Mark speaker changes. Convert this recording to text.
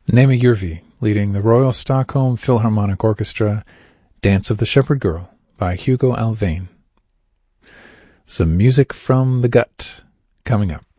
Speaker 1: Nema Jurvi, leading the Royal Stockholm Philharmonic Orchestra, Dance of the Shepherd Girl by Hugo Alvain. Some music from the gut coming up.